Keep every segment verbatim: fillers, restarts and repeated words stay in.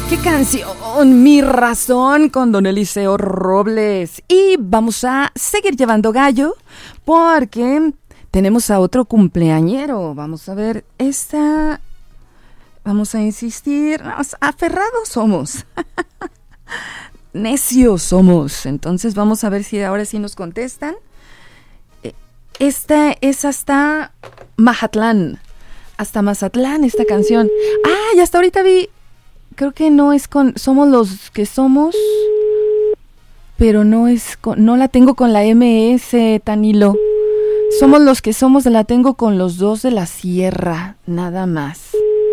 ¡Qué canción! Mi razón con don Eliseo Robles. Y vamos a seguir llevando gallo porque tenemos a otro cumpleañero. Vamos a ver, esta... Vamos a insistir. Aferrados somos. Necios somos. Entonces vamos a ver si ahora sí nos contestan. Esta es hasta Mazatlán. Hasta Mazatlán esta canción. Ah, y hasta ahorita vi... Creo que no es con... Somos los que somos... Pero no es con... No la tengo con la M S, Tanilo. Somos los que somos, la tengo con los dos de la sierra. Nada más.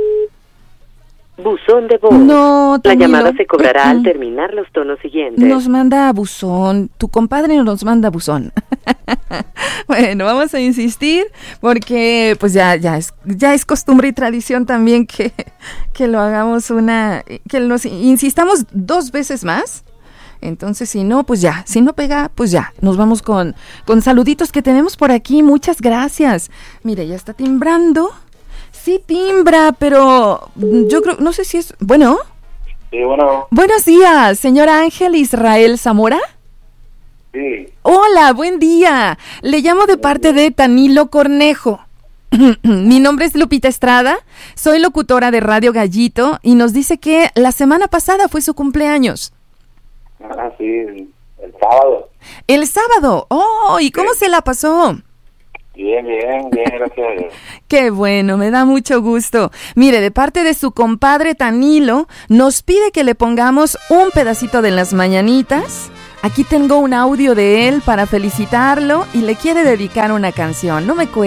Buzón de voz. No, Tanilo. La llamada se cobrará uh-uh. al terminar los tonos siguientes. Nos manda a buzón. Tu compadre nos manda a buzón. Bueno, vamos a insistir porque pues ya ya es ya es costumbre y tradición también que, que lo hagamos una que nos insistamos dos veces más. Entonces, si no, pues ya, si no pega, pues ya, nos vamos con con saluditos que tenemos por aquí. Muchas gracias. Mire, ya está timbrando. Sí timbra, pero yo creo, no sé si es, bueno. Sí, bueno. Buenos días, señora Ángel Israel Zamora. Sí. Hola, buen día. Le llamo de parte de Tanilo Cornejo. Mi nombre es Lupita Estrada, soy locutora de Radio Gallito y nos dice que la semana pasada fue su cumpleaños. Ah, sí, el, el sábado. El sábado. Oh, ¿y cómo sí. se la pasó? Bien, bien, bien, gracias a Dios. Qué bueno, me da mucho gusto. Mire, de parte de su compadre Tanilo, nos pide que le pongamos un pedacito de las mañanitas. Aquí tengo un audio de él para felicitarlo y le quiere dedicar una canción. No me cuesta.